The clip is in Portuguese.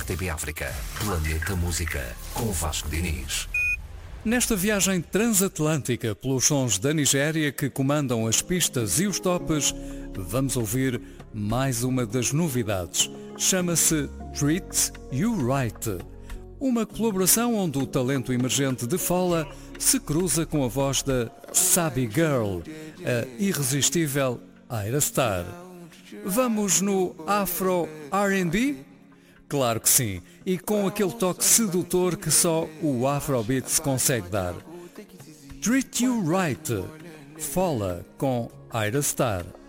RTP África, Planeta Música, com Vasco Diniz. Nesta viagem transatlântica pelos sons da Nigéria que comandam as pistas e os topes, vamos ouvir mais uma das novidades. Chama-se Treat You Right. Uma colaboração onde o talento emergente de Fola se cruza com a voz da Sabi Girl, a irresistível Ira Star. Vamos no Afro R&B? Claro que sim, e com aquele toque sedutor que só o Afrobeats consegue dar. Treat You Right, Fola com Ira Star.